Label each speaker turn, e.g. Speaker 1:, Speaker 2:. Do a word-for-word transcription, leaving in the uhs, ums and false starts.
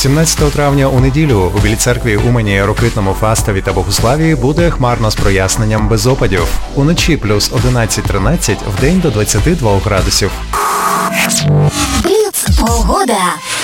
Speaker 1: сімнадцятого травня у неділю у Білій церкві Умані, Рокитному, Фастові та Богуславії буде хмарно з проясненням без опадів. Уночі плюс одинадцять-тринадцять, вдень до двадцяти двох градусів.
Speaker 2: Бліц погода.